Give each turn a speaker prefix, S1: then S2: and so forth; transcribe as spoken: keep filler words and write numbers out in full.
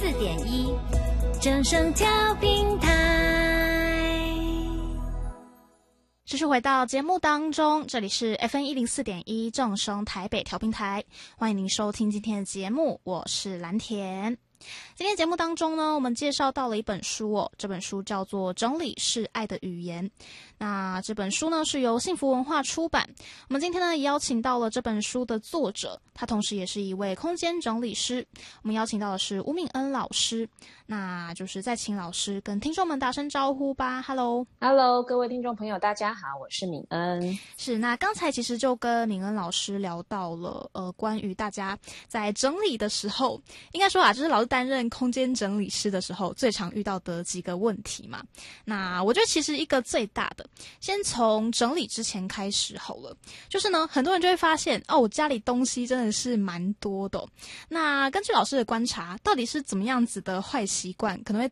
S1: 四点一，正声调频台。
S2: 继续回到节目当中，这里是 F M 一零四点一正声台北调频台，欢迎您收听今天的节目，我是蓝田。今天节目当中呢，我们介绍到了一本书哦，这本书叫做《整理是爱的语言》。那这本书呢是由幸福文化出版。我们今天呢也邀请到了这本书的作者，他同时也是一位空间整理师。我们邀请到的是吴敏恩老师，那就是再请老师跟听众们打声招呼吧。Hello，
S3: Hello， 各位听众朋友，大家好，我是敏恩。
S2: 是，那刚才其实就跟敏恩老师聊到了，呃，关于大家在整理的时候，应该说啊，就是老师担任空间整理师的时候，最常遇到的几个问题嘛。那我觉得其实一个最大的，先从整理之前开始好了。就是呢，很多人就会发现，哦，我家里东西真的是蛮多的哦。那根据老师的观察，到底是怎么样子的坏习惯，可能会